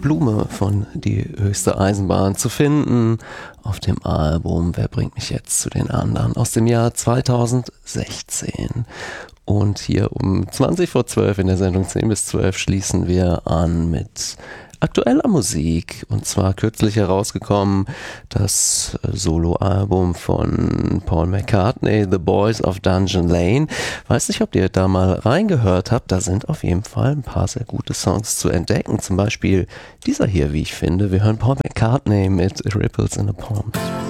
Blume von Die höchste Eisenbahn zu finden auf dem Album Wer bringt mich jetzt zu den anderen aus dem Jahr 2016. Und hier um 20 vor 12 in der Sendung 10 bis 12 schließen wir an mit aktueller Musik, und zwar kürzlich herausgekommen das Soloalbum von Paul McCartney, The Boys of Dungeon Lane. Weiß nicht, ob ihr da mal reingehört habt, da sind auf jeden Fall ein paar sehr gute Songs zu entdecken, zum Beispiel dieser hier, wie ich finde. Wir hören Paul McCartney mit Ripples in a Pond.